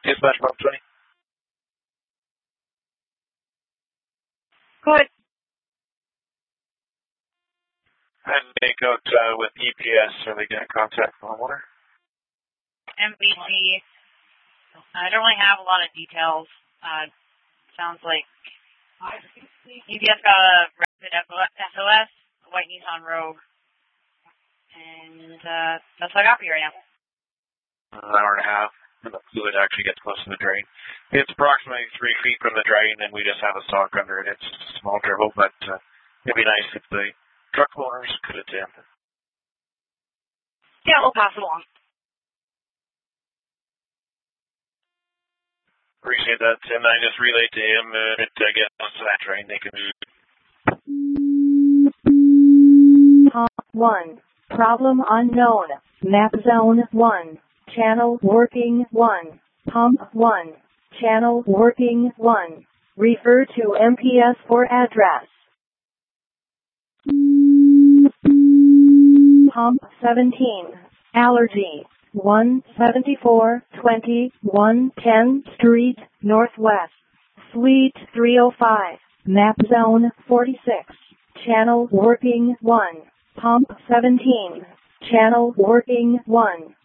Dispatch 120. Go ahead. And make out with EPS. Are they going to contact the homeowner? MVC. I don't really have a lot of details. Sounds like UPS got a rapid SOS, a white Nissan Rogue, and that's what I got for you right now. An hour and a half, and the fluid actually gets close to the drain. It's approximately 3 feet from the drain, and we just have a sock under it. It's a small dribble, but it'd be nice if the truck owners could attend. Yeah, we'll pass it along. Appreciate that, and I just relayed to him to get us to that drain. They can. Pump 1. Problem unknown. Map zone 1. Channel working 1. Pump 1. Channel working 1. Refer to MPS for address. Pump 17. Allergy. 17420 110 Street, Northwest. Suite 305. Map zone 46. Channel working 1. Pump 17. Channel working 1.